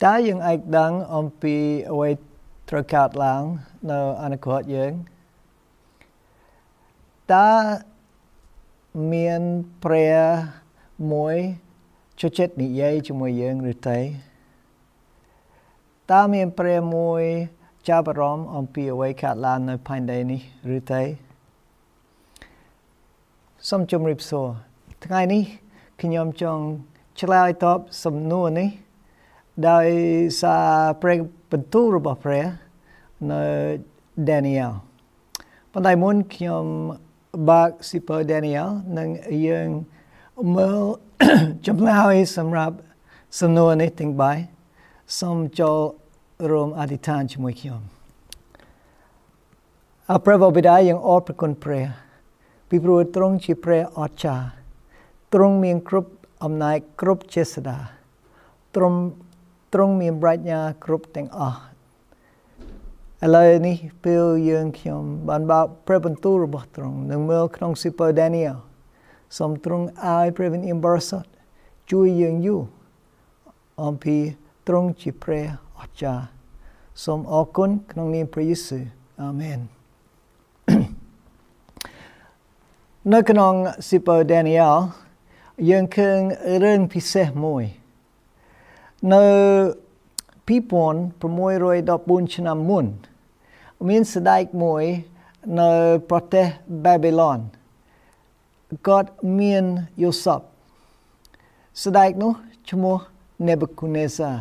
តើយើងអាចដឹងអំពីអ្វីត្រូវកើតឡើងនៅអនាគតយើងតើមានព្រះមួយចូលចិត្តនិយាយជាមួយយើងឬទេតើមានព្រះមួយចាប់អារម្មណ៍អំពីអ្វីកើតឡើងនៅផែនដីនេះឬទេសូមជម្រាបសួរថ្ងៃនេះខ្ញុំចង់ឆ្លើយតបសំណួរនេះដោយសារព្រះបន្ទូលរបស់ព្រះនៅ Daniel ប៉ុន្តែមុនខ្ញុំបើកសៀវភៅ Daniel និងយើងមើលចម្លើយសម្រាប់សំណួរនេះទាំងបីសូមចូលរួមអធិដ្ឋានជាមួយខ្ញុំអព្រះបិតាយើងអរព្រគុណព្រះពីព្រោះទ្រង់ជាព្រះអស្ចារ្យទ្រង់មានគ្រប់អំណាចគ្រប់ចេស្តាទ្រង់មានប្រាជ្ញាគ្រប់ទាំងអស់ឥឡូវនេះពេលយើងខ្ញុំបានបើកព្រះបន្ទូលរបស់ទ្រង់នឹងមើលក្នុងសៀវភៅ Daniel សូមទ្រង់ឲ្យព្រះវិញ្ញាណបរិសុទ្ធជួយយើងយូរអំពីទ្រង់ជាព្រះអស្ចារ្យសូមអរគុណក្នុងនាមព្រះយេស៊ូវអាមែននៅក្នុងសៀវភៅ Daniel យើងឃើញរឿងពិសេសមួយនៅ2614ឆ្នាំមុនមានស្ដេចមួយនៅប្រទេសបាប៊ីឡូនគាត់មានយូសបស្ដេចនោះឈ្មោះ Nebuchadnezzar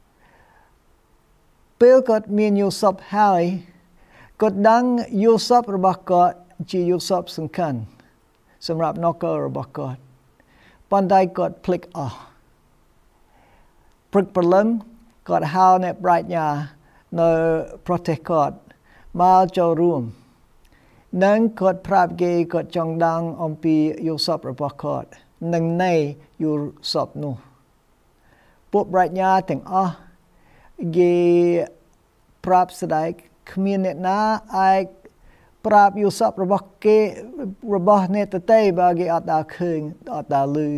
ពេលគាត់មានយូសបហើយគាត់ដឹងយូសបរបស់គាត់ជាយូសបសំខាន់សម្រាប់នគររបស់គាត់ប៉ុន្តែគាត់ភ្លេចអស់ព្រឹកព្រលឹមគាត់ហៅអ្នកប្រាជ្ញានៅប្រទេសគាត់មកចូលរួមនិងគាត់ប្រាប់គេគាត់ចង់ដឹងអំពីយូសបរបស់គាត់និងនៃយូសបនោះពួកប្រាជ្ញាទាំងអស់គេប្រាប់ស្ដេចគ្មានអ្នកណាអាចប្រាប់យូសបរបស់គេរបស់អ្នកតន្ត្រីបើគេអត់ដល់ឃើញអត់ដល់ឮ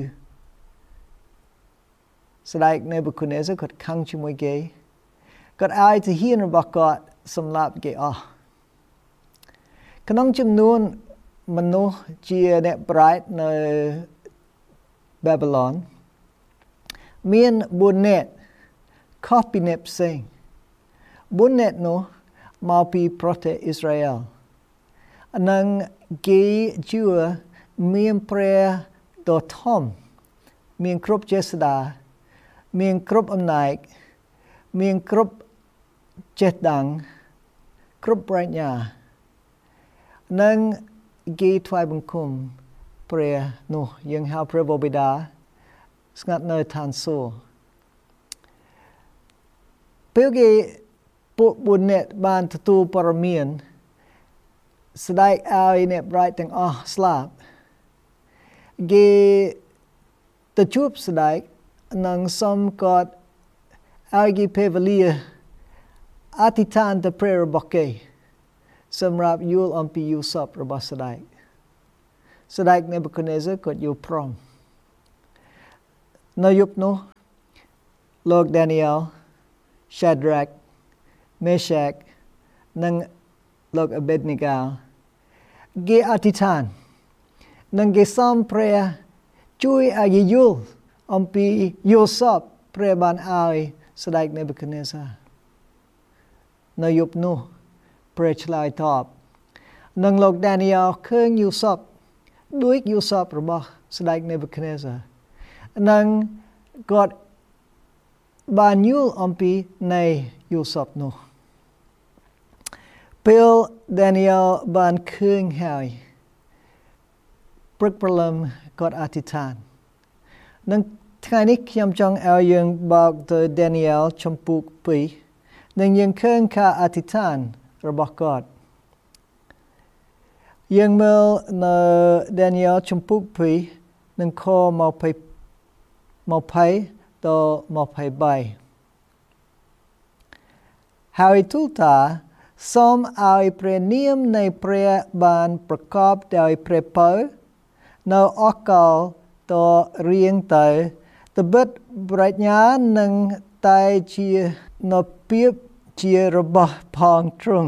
ស្ដេច Nebuchadnezzar គាត់ខឹងជាមួយគេគាត់ឲ្យទាហានរបស់គាត់សម្លាប់គេអស់ក្នុងចំនួនមនុស្សជាអ្នកប្រាជ្ញនៅបាប៊ីឡូនមាន4នាក់ខុសពីអ្នកផ្សេង4នាក់នោះមកពីប្រទេសអ៊ីស្រាអែលនិងគេជឿមានព្រះដ៏ធំមានគ្រប់ចេស្តាមានគ្រប់អំណាចមានគ្រប់ចេះដឹងគ្រប់ប្រាជ្ញានិងគេថ្វាយបង្គំព្រះនោះយើងហៅព្រះបិតាស្ងាត់នៅឋានសួគ៌ពេលគេពួក4នាក់បានទទួលព័ត៌មានស្ដេចឲ្យអ្នកប្រាជ្ញទាំងអស់ស្លាប់គេទៅជួបស្ដេចនិងសូមគាត់ឲ្យគេពេលវេលាអធិដ្ឋានទៅព្រះរបស់គេសម្រាប់យល់អំពីយូសបរបស់ស្ដេច Nebuchadnezzar គាត់យល់ព្រមនៅយប់នោះលោក Daniel Shadrach Meshach និងលោក Abednego គេអធិដ្ឋាននិងគេសូមព្រះជួយឲ្យគេយល់អំពីយូសបព្រះបានឲ្យស្ដេច Nebuchadnezzar នៅយប់នោះព្រះឆ្លើយតបនិងលោក Daniel ឃើញយូសបដូចយូសបរបស់ស្ដេច Nebuchadnezzar និងគាត់បានយល់អំពីនៃយូសបនោះពេល Daniel បានឃើញហើយព្រឹកព្រលឹមគាត់អធិដ្ឋាននិងថ្ងៃនេះខ្ញុំចង់ឲ្យយើងបើកទៅ Daniel ចំពុក2និងយើងឃើញការអធិដ្ឋានរបស់គាត់យើងមើលនៅ Daniel ចំពុក2និងខ20ដល់23ហើយទូលថាសូមឲ្យព្រះនាមនៃព្រះបានប្រកបដោយព្រះពរនៅអកលតរៀងទៅត្បិតប្រាជ្ញានិងតែជានៅពីបជារបស់ផងទ្រង់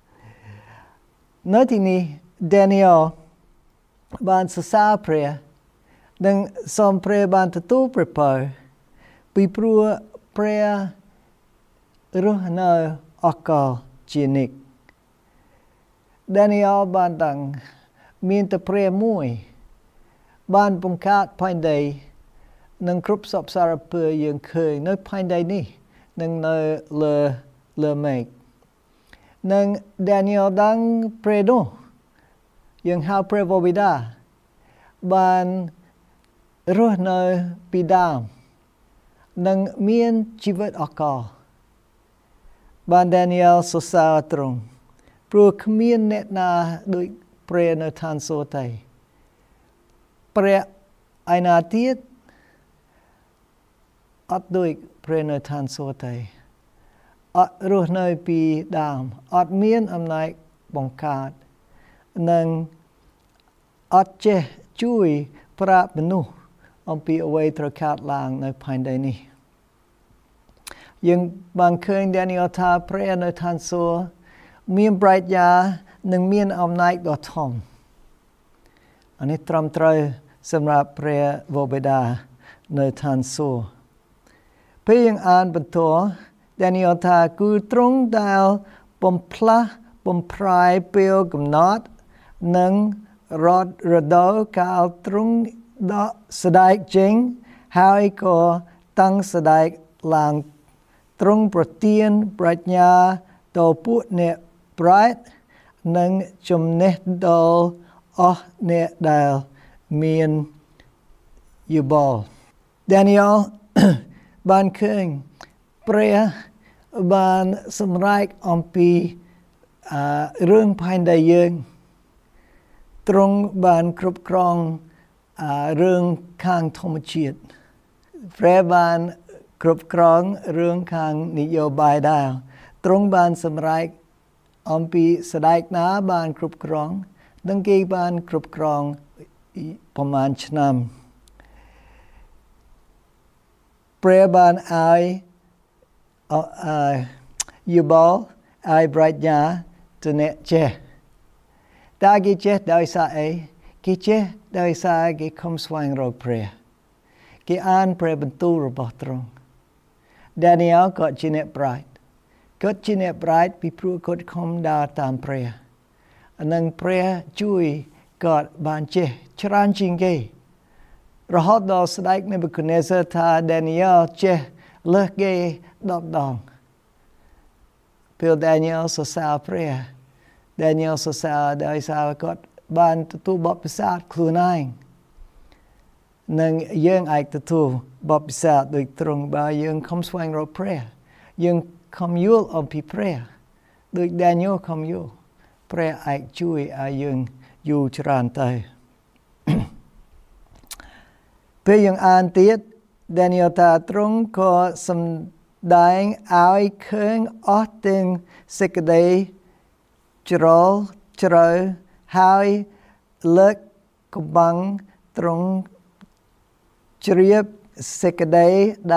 នៅទីនេះ Daniel បានសរសើរព្រះនិងសូមព្រះបានទទួលព្រះពរពីព្រោះព្រះរស់នៅអកលជានិច្ច Daniel បានដឹងមានតែព្រះមួយបានបង្កើតផែនដីនិងគ្រប់សពសារពើយើងឃើញនៅផែនដីនេះនិងនៅលើមេឃនិង Daniel ដឹងព្រះនោះយើងហៅព្រះវរបិតាបានរស់នៅពីដើមនិងមានជីវិតអកលបាន Daniel សរសើរទ្រង់ព្រោះគ្មានអ្នកណាដូចព្រះនៅឋានសួគ៌ទេព្រះឯណាទៀតអត់ដូចព្រះនៅឋានសួគ៌ទេអត់រស់នៅពីដើមអត់មានអំណាចបង្កើតនិងអត់ចេះជួយប្រាប់មនុស្សអំពីអ្វីត្រូវកើតឡើងនៅផែនដីនេះយើងបានឃើញ Daniel ថាព្រះនៅឋានសួគ៌មានប្រាជ្ញានិងមានអំណាចដ៏ធំអានេះត្រឹមត្រូវសម្រាប់ព្រះវរបិតានៅឋានសួគ៌ពេលយើងអានបន្ត Daniel ថាគឺទ្រង់ដែលបំផ្លាស់បំប្រែពេលកំណត់និងរដូវកាលទ្រង់ដកស្ដែកចេញហើយក៏តាំងស្ដែកឡើងទ្រង់ប្រទានប្រាជ្ញាដល់ពួកអ្នកប្រាជ្ញនិងចំណេះដល់អស់អ្នកដែលមានយោបល់ Daniel បានឃើញព្រះបានសម្រេចអំពីរឿងផែនដីយើងទ្រង់បានគ្រប់គ្រងរឿងខាងធម្មជាតិព្រះបានគ្រប់គ្រងរឿងខាងនយោបាយដែរទ្រង់បានសម្រេចអំពីស្ដេចណាបានគ្រប់គ្រងនិងគេបានគ្រប់គ្រងប្រមាណឆ្នាំព្រះបានឲ្យយោបល់ឲ្យប្រាជ្ញាទៅអ្នកចេះតើគេចេះដោយសារអីគេចេះដោយសារគេខំស្វែងរកព្រះគេអានព្រះបន្ទូលរបស់ទ្រង់ Daniel ក៏ជាអ្នកប្រាជ្ញគាត់ជាអ្នកប្រាជ្ញពីព្រោះគាត់ខំដើរតាមព្រះនិងព្រះជួយគាត់បានចេះច្រើនជាងគេរហូតដល់ស្ដេចនេប៊ូខូនេសថា Daniel ចេះលើសគេ10 ដងពេល Daniel សរសើរព្រះ Daniel សរសើរដោយសារគាត់បានទទួលបទពិសោធន៍ខ្លួនឯងនិងយើងអាចទទួលបទពិសោធន៍ដោយទ្រង់បើយើងខំស្វែងរកព្រះយើងខំយល់អំពីព្រះដូច Daniel ខំយល់ព្រះអាចជួយឲ្យយើងយល់ច្រើនទៅពេលយើងអានទៀត Daniel ថាទ្រង់ក៏សម្ដែងឲ្យឃើញអស់ទាំងសេចក្តីជ្រៅហើយលើកកំបាំងទ្រង់ជ្រាបសេចក្តី